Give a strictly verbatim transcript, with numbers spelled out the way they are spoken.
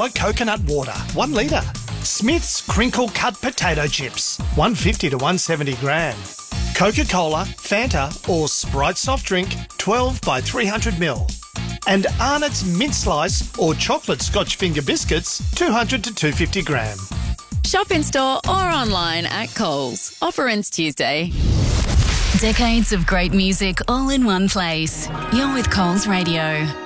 Yellow coconut water, one litre. Smith's crinkle cut potato chips, one fifty to one seventy gram. Coca-Cola, Fanta or Sprite soft drink, twelve by three hundred mil. And Arnott's mint slice or chocolate Scotch finger biscuits, two hundred to two fifty gram. Shop in store or online at Coles. Offer ends Tuesday. Decades of great music all in one place. You're with Coles Radio.